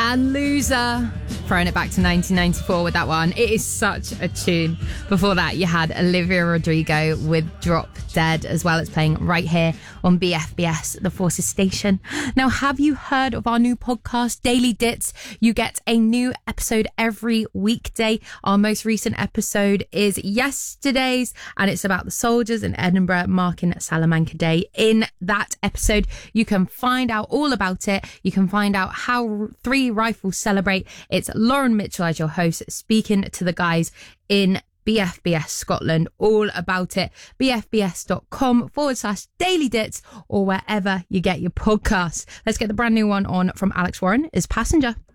And Loser, throwing it back to 1994 with that one. It is such a tune. Before that, you had Olivia Rodrigo with Drop Dead as well. It's playing right here on BFBS, the Forces station. Now, have you heard of our new podcast, Daily Dits? You get a new episode every weekday. Our most recent episode is yesterday's, and it's about the soldiers in Edinburgh marking Salamanca Day. In that episode, you can find out all about it. You can find out how Three Rifles celebrate. It's Lauren Mitchell as your host, speaking to the guys in BFBS Scotland, all about it. bfbs.com/Daily Dits or wherever you get your podcasts. Let's get the brand new one on from Alex Warren, is Passenger.